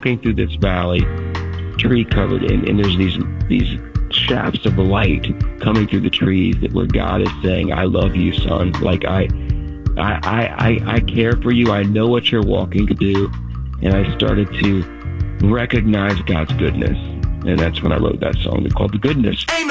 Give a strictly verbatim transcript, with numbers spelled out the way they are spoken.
walking through this valley, tree covered, and, and there's these these shafts of light coming through the trees that where God is saying, I love you, son. Like, I, I, I, I, I care for you. I know what you're walking to do. And I started to recognize God's goodness. And that's when I wrote that song called The Goodness.